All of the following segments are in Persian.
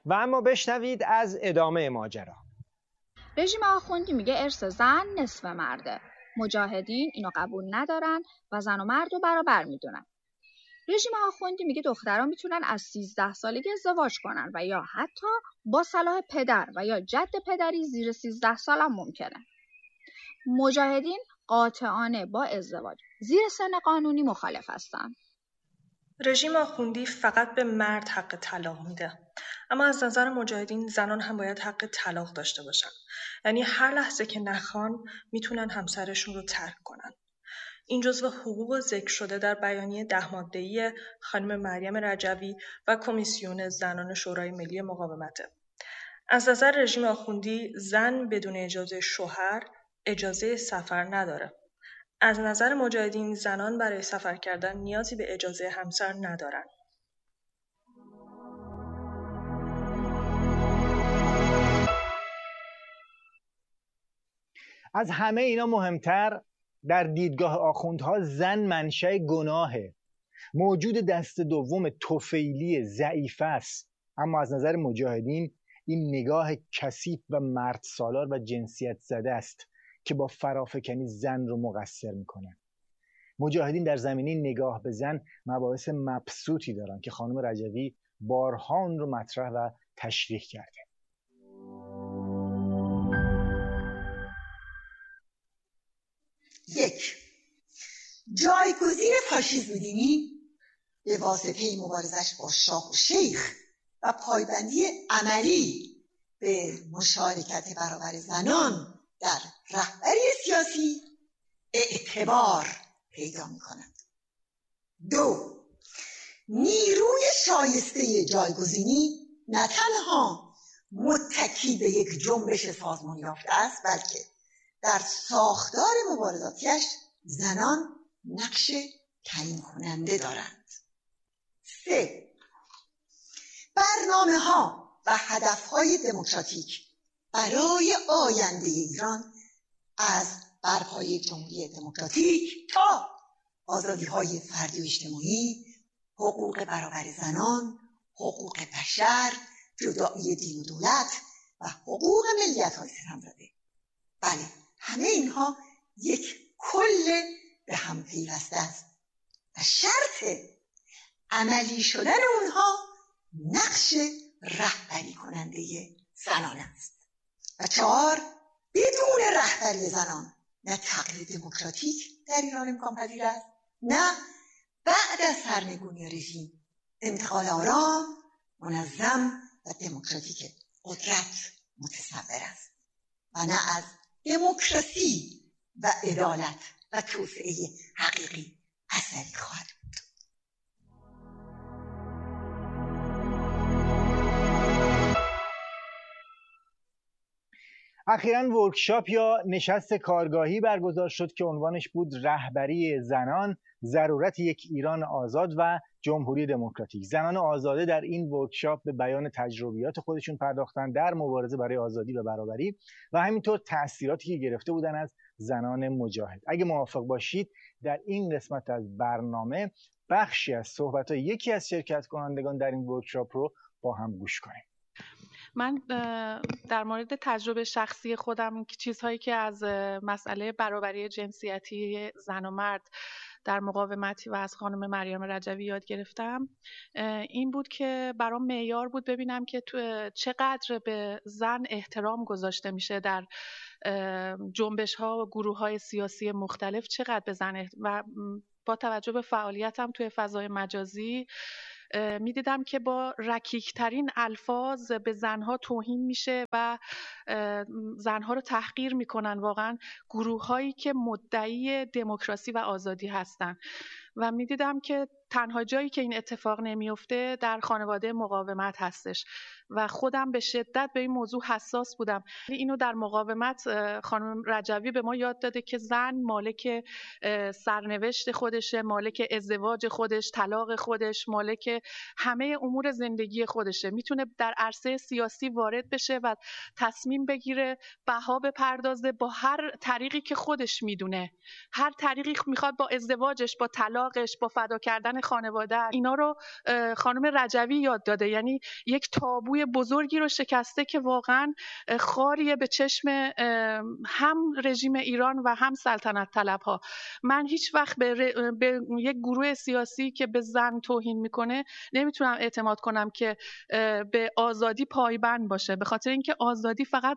و اما بشنوید از ادامه ماجرا. رژیم آخوندی میگه ارث زن نصف مرده. مجاهدین اینو قبول ندارن و زن و مرد رو برابر میدونن. رژیم آخوندی میگه دخترها میتونن از 13 سالگی ازدواج کنن و یا حتی با صلاح پدر و یا جد پدری زیر 13 سال هم ممکنه. مجاهدین قاطعانه با ازدواج زیر سن قانونی مخالف هستن. رژیم آخوندی فقط به مرد حق طلاق میده، اما از نظر مجاهدین زنان هم باید حق طلاق داشته باشن. یعنی هر لحظه که نخوان میتونن همسرشون رو ترک کنن. این جزو حقوق ذکر شده در بیانیه 10 ماده‌ای خانم مریم رجوی و کمیسیون زنان شورای ملی مقاومته. از نظر رژیم آخوندی زن بدون اجازه شوهر اجازه سفر نداره. از نظر مجاهدین زنان برای سفر کردن نیازی به اجازه همسر ندارند. از همه اینا مهمتر در دیدگاه آخوندها زن منشأ گناهه، موجود دست دوم طفیلی ضعیف است. اما از نظر مجاهدین این نگاه کثیف و مرد سالار و جنسیت زده است که با فرافکنی زن رو مقصر میکنه. مجاهدین در زمینه نگاه به زن مباحث مبسوطی دارن که خانم رجوی بارها اون رو مطرح و تشریح کرده. یک، جایگزین فاشیسم دینی به واسطه مبارزش با شاه و شیخ و پایبندی عملی به مشارکت برابر زنان در رهبری سیاسی اعتبار پیدا می کند. دو، نیروی شایسته جایگزینی نه تنها متکی به یک جنبش سازمان یافته است، بلکه در ساختار مبارزاتیش زنان نقش تعیین کننده دارند. 3. برنامه‌ها و هدف‌های دموکراتیک برای آینده ایران از برپای جمهوری دموکراتیک تا آزادی‌های فردی و اجتماعی، حقوق برابر زنان، حقوق بشر، جدایی دین و دولت و حقوق ملیت‌های ستمزده. بله، همه اینها یک کل به هم پیوسته است و شرط عملی شدن اونها نقش رهبری کننده زنان است. و 4. بدون رهبری زنان نه تغییر دموکراتیک در ایران امکان پذیر است، نه بعد از سرنگونی رژیم انتقال آرام، منظم و دموکراتیک قدرت متصور است و نه از دموکراسی و عدالت و توسعه حقیقی اثری خواهد بود. اخیراً ورکشاپ یا نشست کارگاهی برگزار شد که عنوانش بود رهبری زنان، ضرورت یک ایران آزاد و جمهوری دموکراتیک. زنان آزاده در این ورکشاپ به بیان تجربیات خودشون پرداختن در مبارزه برای آزادی و برابری و همینطور تأثیراتی که گرفته بودن از زنان مجاهد. اگه موافق باشید در این قسمت از برنامه بخشی از صحبت‌های یکی از شرکت کنندگان در این ورکشاپ رو با هم گوش کنیم. من در مورد تجربه شخصی خودم چیزهایی که از مسئله برابری جنسیتی زن و مرد در مقاومت و از خانم مریم رجوی یاد گرفتم این بود که برام معیار بود ببینم که چقدر به زن احترام گذاشته میشه در جنبش ها و گروه های سیاسی مختلف، چقدر به زن و با توجه به فعالیتم توی فضای مجازی میدیدم که با رکیکترین الفاظ به زنها توهین میشه و زنها رو تحقیر میکنن، واقعا گروه هایی که مدعی دموکراسی و آزادی هستن. و میدیدم که تنها جایی که این اتفاق نمیفته در خانواده مقاومت هستش و خودم به شدت به این موضوع حساس بودم. اینو در مقاومت خانم رجوی به ما یاد داده که زن مالک سرنوشت خودشه، مالک ازدواج خودش، طلاق خودش، مالک همه امور زندگی خودشه، میتونه در عرصه سیاسی وارد بشه و تصمیم بگیره، بها بپردازه با هر طریقی که خودش میدونه، هر طریقی میخواد، با ازدواجش، با طلاقش، با فدا کردن خانواده، اینا رو خانم رجوی یاد داده. یعنی یک تابوی بزرگی رو شکسته که واقعا خاریه به چشم هم رژیم ایران و هم سلطنت طلبها. من هیچ وقت به یک گروه سیاسی که به زن توهین میکنه نمیتونم اعتماد کنم که به آزادی پایبند باشه، به خاطر اینکه آزادی فقط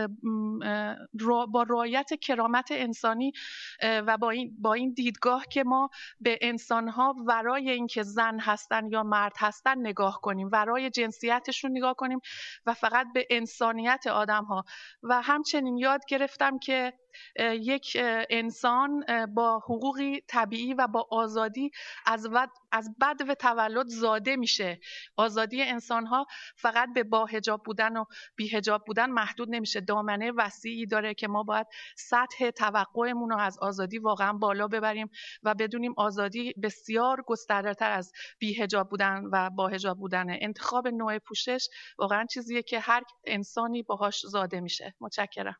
با رعایت کرامت انسانی و با این دیدگاه که ما به انسانها ورای اینکه زن هستن یا مرد هستن نگاه کنیم، ورای جنسیتشون نگاه کنیم و فقط به انسانیت آدمها. و همچنین یاد گرفتم که یک انسان با حقوقی طبیعی و با آزادی از بدو تولد زاده میشه. آزادی انسانها فقط به با حجاب بودن و بی حجاب بودن محدود نمیشه، دامنه وسیعی داره که ما باید سطح توقعمون رو از آزادی واقعا بالا ببریم و بدونیم آزادی بسیار گسترده‌تر از بی حجاب بودن و با حجاب بودنه. انتخاب نوع پوشش واقعا چیزیه که هر انسانی باهاش زاده میشه. متشکرم.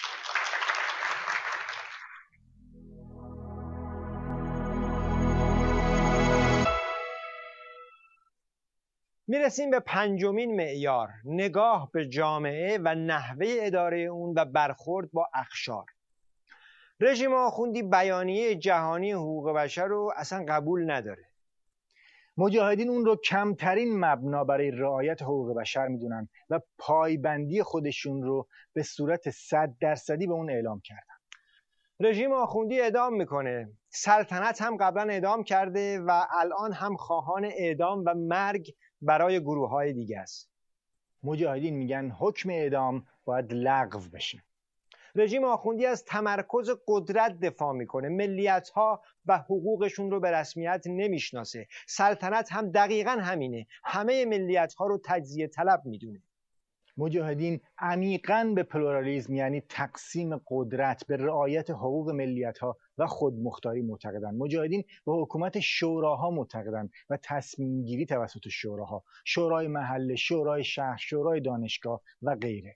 میرسیم به پنجمین معیار، نگاه به جامعه و نحوه اداره اون و برخورد با اقشار. رژیم آخوندی بیانیه جهانی حقوق بشر رو اصلا قبول نداره. مجاهدین اون رو کمترین مبنا برای رعایت حقوق بشر میدونن و پایبندی خودشون رو به صورت 100% به اون اعلام کردن. رژیم آخوندی اعدام میکنه. سلطنت هم قبلا اعدام کرده و الان هم خواهان اعدام و مرگ برای گروه‌های دیگه است. مجاهدین میگن حکم اعدام باید لغو بشه. رژیم آخوندی از تمرکز قدرت دفاع میکنه. ملیت‌ها و حقوقشون رو به رسمیت نمیشناسه. سلطنت هم دقیقاً همینه. همه ملیت‌ها رو تجزیه طلب میدونه. مجاهدین عمیقاً به پلورالیسم یعنی تقسیم قدرت، به رعایت حقوق ملیت‌ها و خودمختاری معتقدند. مجاهدین به حکومت شوراها معتقدند و تصمیم گیری توسط شوراها، شورای محله، شورای شهر، شورای دانشگاه و غیره.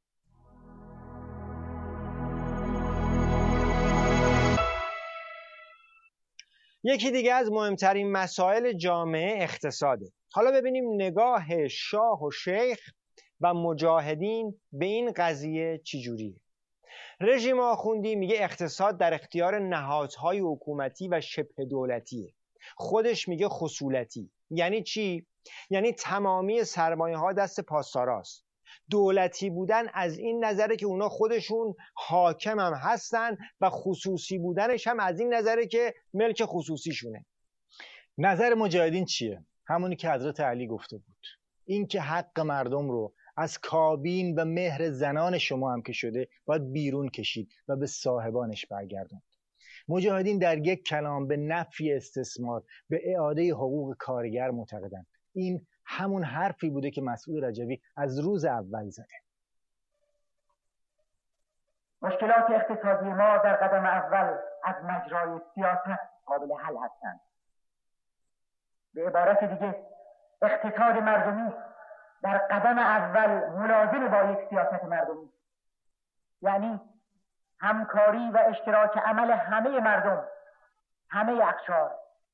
یکی دیگه از مهمترین مسائل جامعه اقتصاده. حالا ببینیم نگاه شاه و شیخ و مجاهدین به این قضیه چجوریه. رژیم آخوندی میگه اقتصاد در اختیار نهادهای حکومتی و شبه دولتیه. خودش میگه خصولتی. یعنی چی؟ یعنی تمامی سرمایه ها دست پاسداراست. دولتی بودن از این نظره که اونا خودشون حاکم هم هستن و خصوصی بودنش هم از این نظره که ملک خصوصیشونه. نظر مجاهدین چیه؟ همونی که حضرت علی گفته بود، این که حق مردم رو از کابین و مهر زنان شما هم که شده باید بیرون کشید و به صاحبانش برگردوند. مجاهدین در یک کلام به نفی استثمار، به اعاده حقوق کارگر معتقدند. این همون حرفی بوده که مسعود رجوی از روز اول زده. مشکلات اقتصادی ما در قدم اول از مجرای سیاست قابل حل هستند. به عبارت دیگه اقتصاد مردمی در قدم اول ملازم با یک سیاست مردمی، یعنی همکاری و اشتراک عمل همه مردم، همه اقشار.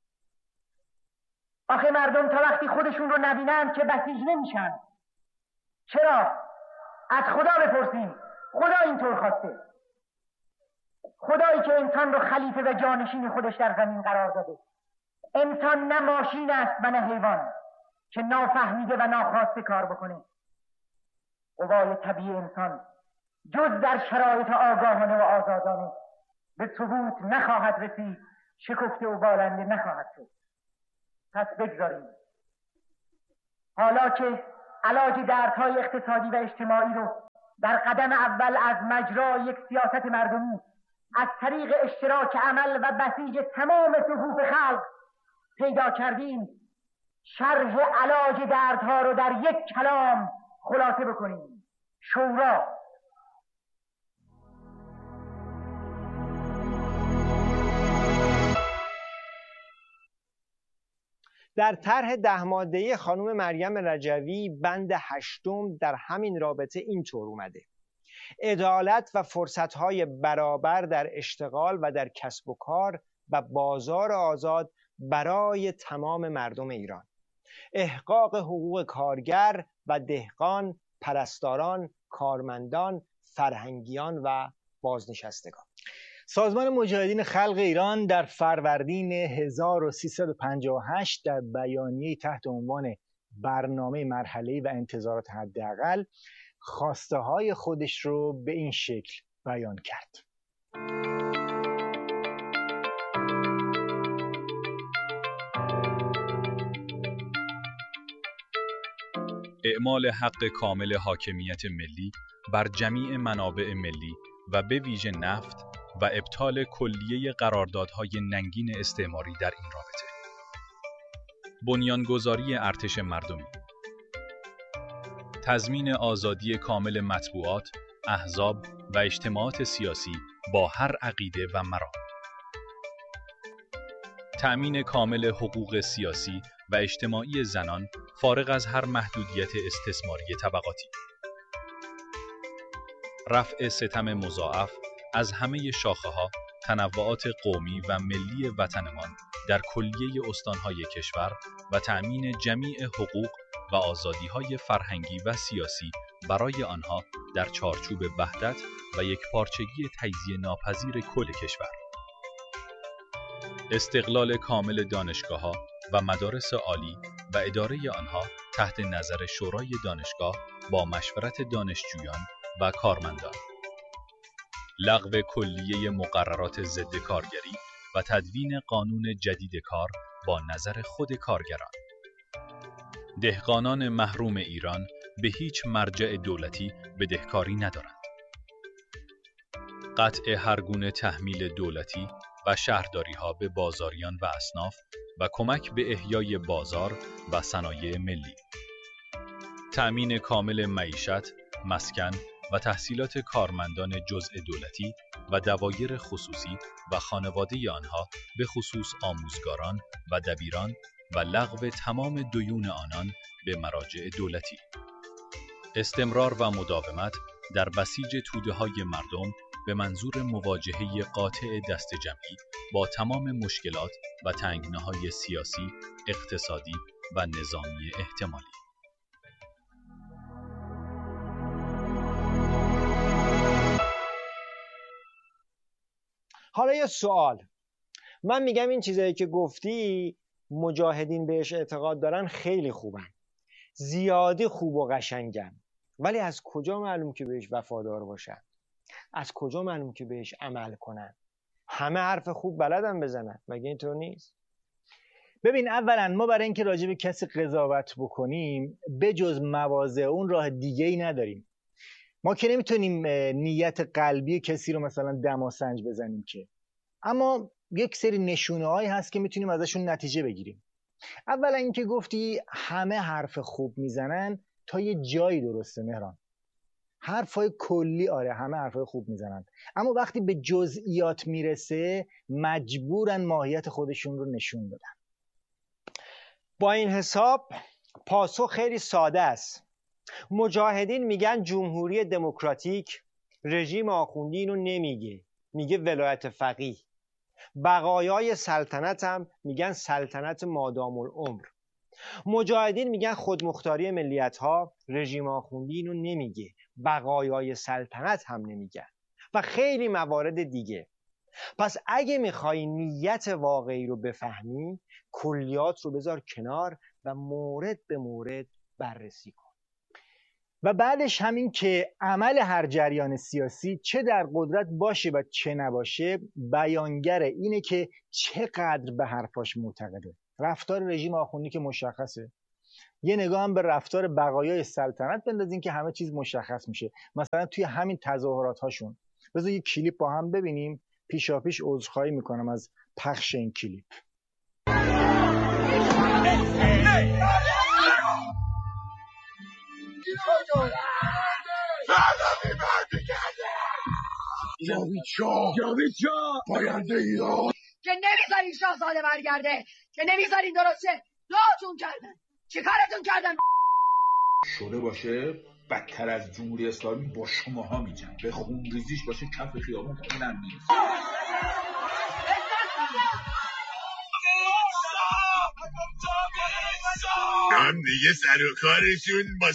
آخه مردم تا وقتی خودشون رو نبینن که بسیج نمیشن. چرا؟ از خدا بپرسیم. خدا اینطور خواسته. خدایی که انسان رو خلیفه و جانشین خودش در زمین قرار داده. انسان نه ماشین است و نه حیوان که نافهمیده و ناخواسته کار بکنه. قوای طبیعی انسان جز در شرایط آگاهانه و آزادانه به ثبوت نخواهد رسید، شکفته و بالنده نخواهد شد. پس بگذاریم حالا که علاج دردهای اقتصادی و اجتماعی رو در قدم اول از مجرای یک سیاست مردمی از طریق اشتراک عمل و بسیج تمام صفوف خلق پیدا کردیم، شرح علاج دردها رو در یک کلام خلاصه بکنیم: شورا. در طرح 10 ماده‌ای خانم مریم رجوی بند 8 در همین رابطه اینطور اومده: عدالت و فرصت‌های برابر در اشتغال و در کسب و کار و بازار آزاد برای تمام مردم ایران. احقاق حقوق کارگر و دهقان، پرستاران، کارمندان، فرهنگیان و بازنشستگان. سازمان مجاهدین خلق ایران در فروردین 1358 در بیانیه‌ای تحت عنوان برنامه مرحله‌ای و انتظارات حداقل خواسته‌های خودش رو به این شکل بیان کرد. اعمال حق کامل حاکمیت ملی بر جمیع منابع ملی و به ویژه نفت و ابطال کلیه قراردادهای ننگین استعماری در این رابطه. بنیانگذاری ارتش مردمی، تضمین آزادی کامل مطبوعات، احزاب و اجتماعات سیاسی با هر عقیده و مرام، تأمین کامل حقوق سیاسی و اجتماعی زنان فارغ از هر محدودیت استثماری طبقاتی، رفع ستم مضاعف از همه شاخه‌ها، تنوعات قومی و ملی وطنمان در کلیه استانهای کشور و تأمین جمیع حقوق و آزادی‌های فرهنگی و سیاسی برای آنها در چارچوب وحدت و یکپارچگی تجزیه ناپذیر کل کشور. استقلال کامل دانشگاه‌ها و مدارس عالی و اداره آنها تحت نظر شورای دانشگاه با مشورت دانشجویان و کارمندان. لغو کلیه مقررات ضد کارگری و تدوین قانون جدید کار با نظر خود کارگران. دهقانان محروم ایران به هیچ مرجع دولتی بدهکاری ندارند. قطع هر گونه تحمیل دولتی و شهرداری‌ها به بازاریان و اصناف و کمک به احیای بازار و صنایع ملی. تأمین کامل معیشت، مسکن و تحصیلات کارمندان جزء دولتی و دوایر خصوصی و خانواده آنها به خصوص آموزگاران و دبیران و لغو تمام دیون آنان به مراجع دولتی. استمرار و مداومت در بسیج توده‌های مردم به منظور مواجهه قاطع دست جمعی با تمام مشکلات و تنگناهای سیاسی، اقتصادی و نظامی احتمالی. حالا یه سوال. من میگم این چیزایی که گفتی مجاهدین بهش اعتقاد دارن خیلی خوبن، زیادی خوب و قشنگن، ولی از کجا معلوم که بهش وفادار باشن؟ از کجا معلوم که بهش عمل کنن؟ همه حرف خوب بلدن بزنن، مگه اینطور نیست؟ ببین، اولا ما برای اینکه راجع به کسی قضاوت بکنیم بجز مواضع اون راه دیگه ای نداریم. ما که نمیتونیم نیت قلبی کسی رو مثلا دماسنج بزنیم که، اما یک سری نشونه هایی هست که میتونیم ازشون نتیجه بگیریم. اولا اینکه گفتی همه حرف خوب میزنن، تا یه جایی درسته مهران. حرفای کلی آره همه حرفای خوب میزنن، اما وقتی به جزئیات میرسه مجبورن ماهیت خودشون رو نشون بدن. با این حساب پاسخ خیلی ساده است. مجاهدین میگن جمهوری دموکراتیک، رژیم آخوندی اینو نمیگه، میگه ولایت فقیه. بقایای سلطنت هم میگن سلطنت مادام العمر. مجاهدین میگن خودمختاری ملیت ها، رژیم آخوندی اینو نمیگه، بقایای سلطنت هم نمیگن و خیلی موارد دیگه. پس اگه میخوای نیت واقعی رو بفهمی، کلیات رو بذار کنار و مورد به مورد بررسی کن. و بعدش همین که عمل هر جریان سیاسی چه در قدرت باشه و چه نباشه بیانگر اینه که چقدر به حرفاش معتقده. رفتار رژیم آخوندی که مشخصه. یه نگاه هم به رفتار بقایای سلطنت بندازین که همه چیز مشخص میشه. مثلا توی همین تظاهرات هاشون. بذار یه کلیپ با هم ببینیم. پیشاپیش عذرخواهی میکنم از پخش این کلیپ. جاوید شاه پاینده ایران که نمیذارین شاهزاده برگرده، که نمیذارین درسته دعاتون کردن. چه کارتون کردن؟ شده باشه بدتر از جمهوری اسلامی با شماها میجن، به خونریزیش باشه کف خیابون خونم نیست. هم دیگه سر و کارشون با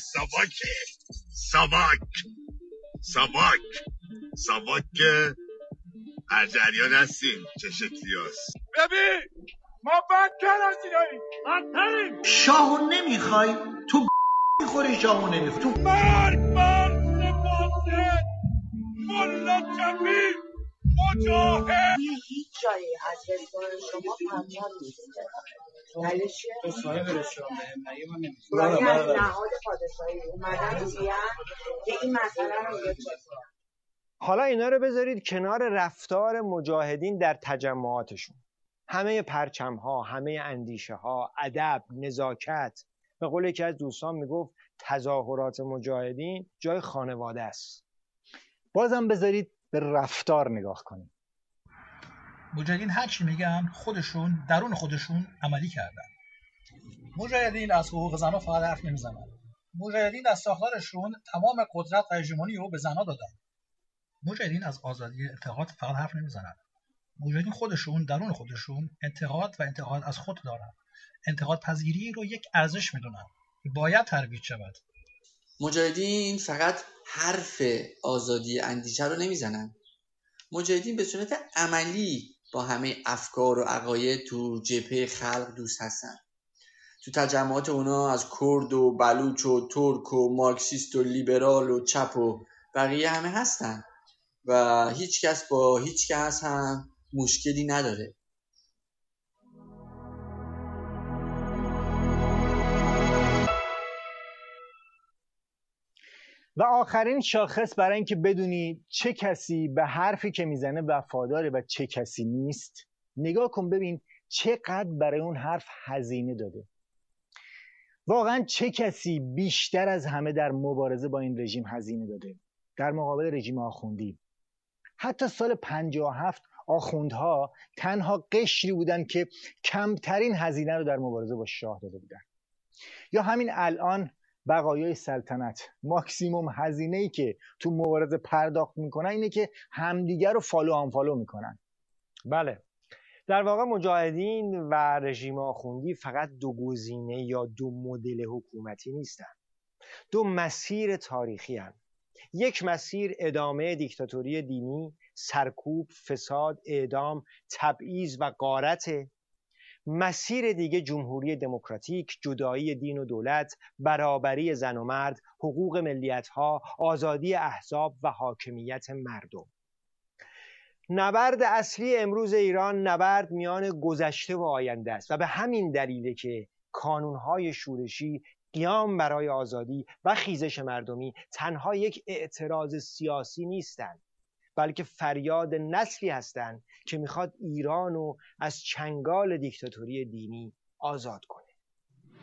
ساواک که هر جریان هستیم چه شکلی هست. ببین ما بدتر از ایناییم، بدتریم. شاهو نمیخوای تو میخوری، شاهو نمیخوای تو مرگ بر سپاسه ملا جمعی مجاهد. هیچ جایی از رستوران شما پنجان نیست. دلیلش چیه؟ صاحب رستوران بهم نگه من نمی‌دونم. از نهاد پادشاهی اومدن میگن که این مسئله رو میگه. حالا اینا رو بذارید کنار رفتار مجاهدین در تجمعاتشون. همه پرچم‌ها، همه اندیشه‌ها، ادب، نزاکت. به قول یکی از دوستان میگفت تظاهرات مجاهدین جای خانواده است. بازم بذارید به رفتار نگاه کنیم. مجاهدین هر چی میگن خودشون درون خودشون عملی کردن. مجاهدین از حقوق زنان فقط حرف نمیزنن. مجاهدین از ساختارشون تمام قدرت و هژمونی رو به زنها دادن. مجاهدین از آزادی انتقاد فقط حرف نمیزنن. مجاهدین خودشون درون خودشون انتقاد و انتقاد از خود دارن. انتقاد پذیری رو یک ارزش میدونن که باید ترویج شود. مجاهدین فقط حرف آزادی اندیشه رو نمیزنن. مجاهدین به صورت عملی با همه افکار و عقاید تو جبهه خلق دوست هستن. تو تجمعات اونا از کرد و بلوچ و ترک و مارکسیست و لیبرال و چپ و بقیه همه هستن و هیچ کس با هیچ کس هم مشکلی نداره. و آخرین شاخص برای اینکه بدونی چه کسی به حرفی که میزنه وفاداره و چه کسی نیست، نگاه کن ببین چقدر برای اون حرف هزینه داده. واقعا چه کسی بیشتر از همه در مبارزه با این رژیم هزینه داده؟ در مقابل رژیم آخوندی. حتی سال 57 آخوندها تنها قشری بودن که کمترین هزینه رو در مبارزه با شاه داده بودن. یا همین الان بقایای سلطنت ماکسیموم هزینه‌ای که تو مبارزه پرداخت میکنن اینه که همدیگر رو فالو آنفالو میکنن. بله، در واقع مجاهدین و رژیم آخوندی فقط دو گزینه یا دو مدل حکومتی نیستن، دو مسیر تاریخی هستند. یک مسیر ادامه دیکتاتوری دینی، سرکوب، فساد، اعدام، تبعیض و غارت. مسیر دیگه جمهوری دموکراتیک، جدایی دین و دولت، برابری زن و مرد، حقوق ملیت‌ها، آزادی احزاب و حاکمیت مردم. نبرد اصلی امروز ایران نبرد میان گذشته و آینده است و به همین دلیله که کانون‌های شورشی، قیام برای آزادی و خیزش مردمی تنها یک اعتراض سیاسی نیستند، بلکه فریاد نسلی هستند که میخواد ایران رو از چنگال دیکتاتوری دینی آزاد کنه.